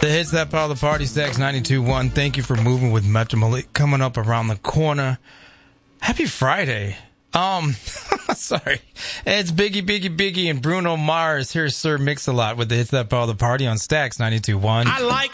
The hits that pile the party, Stacks 92.1. Thank you for moving with Metro Malik coming up around the corner. Happy Friday. Sorry. It's Biggie and Bruno Mars. Here's Sir Mix-a-Lot with the hits that pile the party on Stacks 92.1. I like